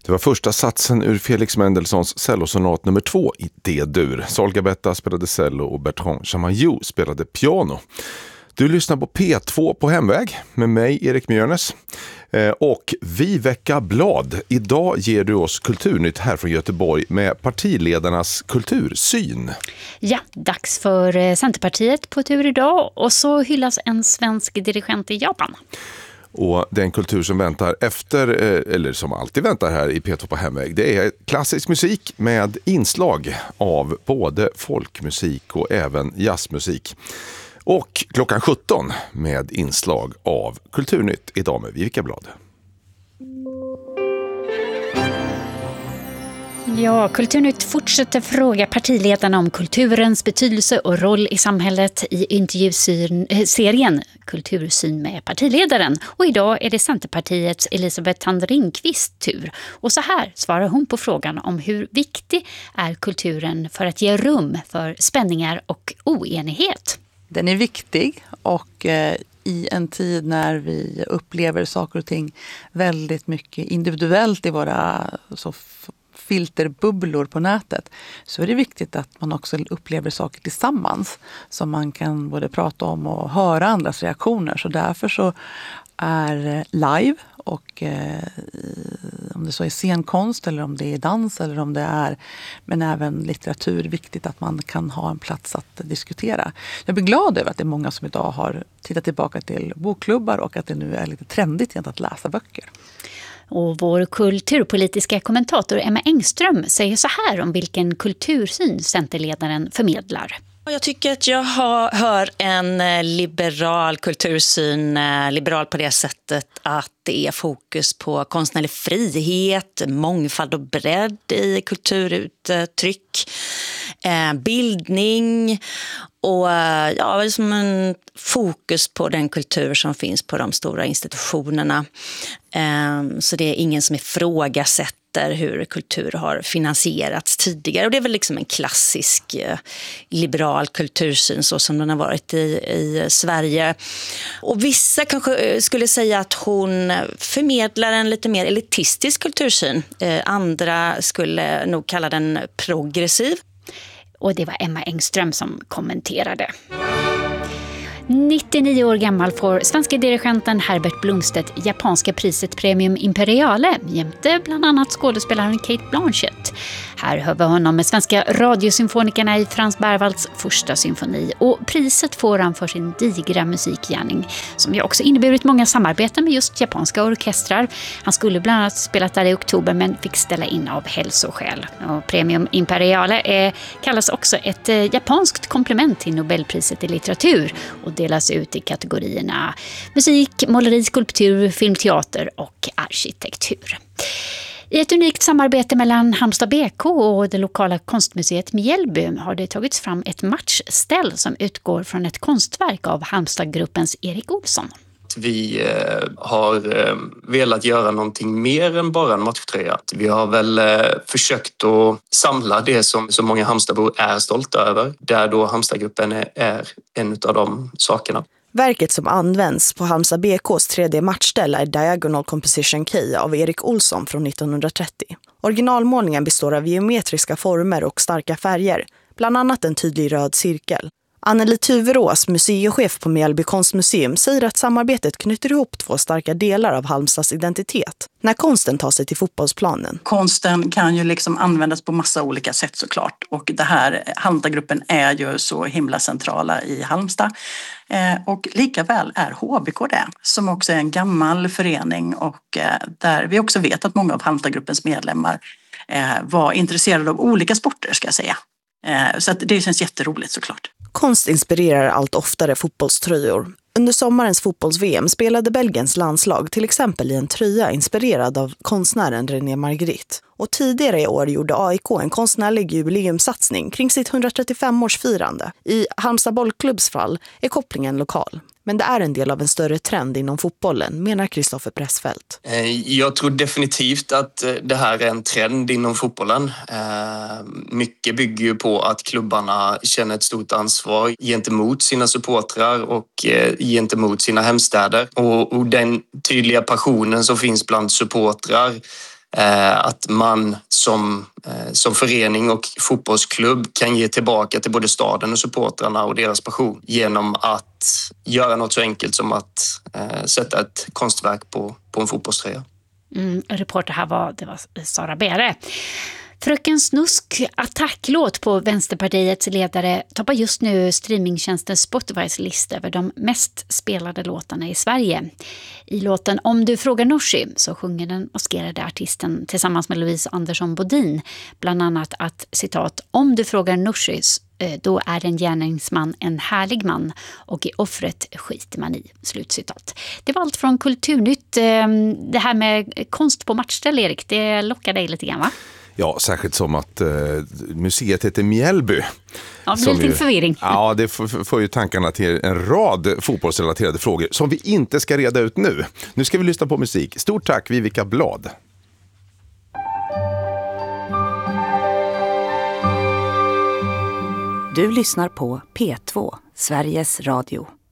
Det var första satsen ur Felix Mendelssohns cellosonat nummer 2 i D-dur. Sol Gabetta spelade cello och Bertrand Chamayou spelade piano. Du lyssnar på P2 på hemväg med mig, Erik Mjörnes. Och Viveka Blad. Idag ger du oss kulturnytt här från Göteborg med partiledarnas kultursyn. Ja, dags för Centerpartiet på tur idag. Och så hyllas en svensk dirigent i Japan. Och den kultur som väntar efter, eller som alltid väntar här i P2 på hemväg, det är klassisk musik med inslag av både folkmusik och även jazzmusik. Och klockan 17 med inslag av Kulturnytt idag med Viveka Blad. Ja, Kulturnytt fortsätter fråga partiledarna om kulturens betydelse och roll i samhället i intervjuserien Kultursyn med partiledaren. Och idag är det Centerpartiets Elisabeth Thand Ringqvist tur. Och så här svarar hon på frågan om hur viktig är kulturen för att ge rum för spänningar och oenighet. Den är viktig och i en tid när vi upplever saker och ting väldigt mycket individuellt i våra filterbubblor på nätet, så är det viktigt att man också upplever saker tillsammans som man kan både prata om och höra andras reaktioner. Så därför så är live och om det så är scenkonst eller om det är dans eller om det är, men även litteratur, viktigt att man kan ha en plats att diskutera. Jag blir glad över att det är många som idag har tittat tillbaka till bokklubbar och att det nu är lite trendigt att läsa böcker. Och vår kulturpolitiska kommentator Emma Engström säger så här om vilken kultursyn Centerledaren förmedlar. Jag tycker att jag hör en liberal kultursyn, liberal på det sättet att det är fokus på konstnärlig frihet, mångfald och bredd i kulturuttryck, bildning och som en fokus på den kultur som finns på de stora institutionerna. Så det är ingen som ifrågasätter hur kultur har finansierats tidigare. Och det är väl liksom en klassisk liberal kultursyn så som den har varit i Sverige. Och vissa kanske skulle säga att hon förmedlar en lite mer elitistisk kultursyn. Andra skulle nog kalla den progressiv. Och det var Emma Engström som kommenterade. 99 år gammal får svenska dirigenten Herbert Blomstedt japanska priset Premium Imperiale jämte bland annat skådespelaren Cate Blanchett. Här hör vi honom med svenska radiosymfonikerna i Frans Berwalds första symfoni, och priset får han för sin digra musikgärning som ju också inneburit många samarbeten med just japanska orkestrar. Han skulle bland annat spelat där i oktober men fick ställa in av hälsoskäl. Och Premium Imperiale kallas också ett japanskt komplement till Nobelpriset i litteratur och delas ut i kategorierna musik, måleri, skulptur, filmteater och arkitektur. I ett unikt samarbete mellan Halmstad BK och det lokala konstmuseet Mjällby har det tagits fram ett matchställ som utgår från ett konstverk av Halmstadgruppens Erik Olsson. Vi har velat göra någonting mer än bara en matchtröja. Vi har väl försökt att samla det som så många Halmstadbor är stolta över. Där då Halmstadgruppen är en av de sakerna. Verket som används på Halmstad BKs 3D-matchställ är Diagonal Composition Key av Erik Olsson från 1930. Originalmålningen består av geometriska former och starka färger, bland annat en tydlig röd cirkel. Anneli Tuverås, museichef på Mjällby konstmuseum, säger att samarbetet knyter ihop två starka delar av Halmstads identitet när konsten tar sig till fotbollsplanen. Konsten kan ju liksom användas på massa olika sätt såklart, och det här Halmstadgruppen är ju så himla centrala i Halmstad. Och lika väl är HBK det, som också är en gammal förening och där vi också vet att många av Halmstadgruppens medlemmar var intresserade av olika sporter, ska jag säga. Så att det känns jätteroligt såklart. Konst inspirerar allt oftare fotbollströjor. Under sommarens fotbolls-VM spelade Belgiens landslag till exempel i en tröja inspirerad av konstnären René Magritte. Och tidigare i år gjorde AIK en konstnärlig jubileumsatsning kring sitt 135-årsfirande. I Halmstad bollklubbs fall är kopplingen lokal. Men det är en del av en större trend inom fotbollen, menar Kristoffer Pressfeldt. Jag tror definitivt att det här är en trend inom fotbollen. Mycket bygger ju på att klubbarna känner ett stort ansvar gentemot sina supportrar och gentemot sina hemstäder. Och den tydliga passionen som finns bland supportrar Att man som förening och fotbollsklubb kan ge tillbaka till både staden och supportrarna och deras passion genom att göra något så enkelt som att sätta ett konstverk på en fotbollströja. Reporter här var Sara Bere. Fröken Snusk attacklåt på Vänsterpartiets ledare toppar just nu streamingtjänsten Spotifys lista över de mest spelade låtarna i Sverige. I låten Om du frågar Nooshi så sjunger den maskerade artisten tillsammans med Louise Andersson Bodin bland annat att, citat, om du frågar Nooshi då är en gärningsman en härlig man och i offret skiter man i, slutcitat. Det var allt från Kulturnytt. Det här med konst på matchställ, Erik, det lockar dig lite grann, va? Ja, särskilt som att museet heter Mjällby. Ja, det blir lite förvirring. Ja, det får ju tankarna till en rad fotbollsrelaterade frågor som vi inte ska reda ut nu. Nu ska vi lyssna på musik. Stort tack, Vivica Blad. Du lyssnar på P2, Sveriges Radio.